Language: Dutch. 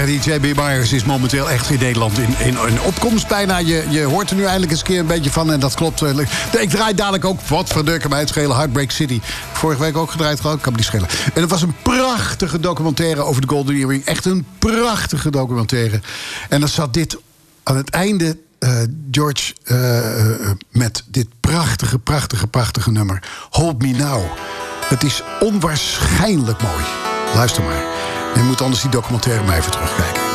die J.B. Myers is momenteel echt in Nederland in opkomst bijna. Je hoort er nu eindelijk eens een keer een beetje van. En dat klopt. Ik draai dadelijk ook, wat verdukken mij het schelen, Heartbreak City. Vorige week ook gedraaid, geloof ik. Kan me niet schelen. En het was een prachtige documentaire over de Golden Earring. Echt een prachtige documentaire. En dan zat dit aan het einde... George met dit prachtige nummer. Hold Me Now. Het is onwaarschijnlijk mooi. Luister maar. Je moet anders die documentaire maar even terugkijken.